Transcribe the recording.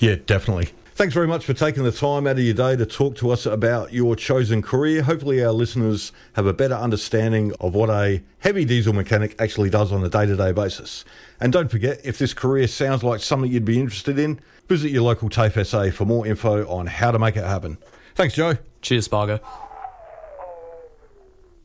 Yeah, definitely. Thanks very much for taking the time out of your day to talk to us about your chosen career. Hopefully our listeners have a better understanding of what a heavy diesel mechanic actually does on a day-to-day basis. And don't forget, if this career sounds like something you'd be interested in, visit your local TAFE SA for more info on how to make it happen. Thanks, Joe. Cheers, Spargo.